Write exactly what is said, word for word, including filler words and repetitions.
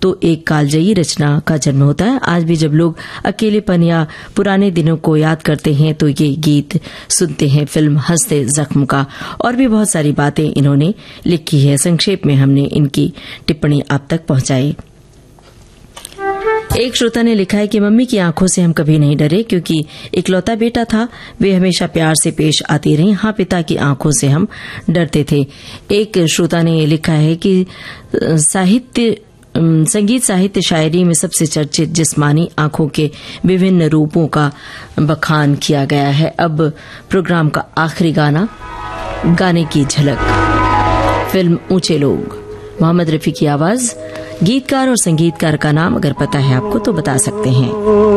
तो एक कालजयी रचना का जन्म होता है। आज भी जब लोग अकेलेपन या पुराने दिनों को याद करते हैं तो ये गीत सुनते हैं। फिल्म हंसते जख्म का और भी बहुत सारी बातें इन्होंने लिखी है। संक्षेप में हमने इनकी टिप्पणी आप तक पहुंचाई। एक श्रोता ने लिखा है कि मम्मी की आंखों से हम कभी नहीं डरे क्योंकि इकलौता बेटा था, वे हमेशा प्यार से पेश आती रही। हाँ, पिता की आंखों से हम डरते थे। एक श्रोता ने लिखा है कि साहित्य संगीत साहित्य शायरी में सबसे चर्चित जिस्मानी आंखों के विभिन्न रूपों का बखान किया गया है। अब प्रोग्राम का आखिरी गाना, गाने की झलक, फिल्म ऊंचे लोग, मोहम्मद रफी की आवाज। गीतकार और संगीतकार का नाम अगर पता है आपको तो बता सकते हैं।